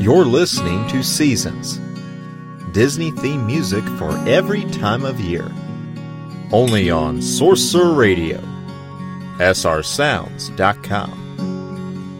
You're listening to Seasons, Disney-themed music for every time of year. Only on Sorcerer Radio, srsounds.com.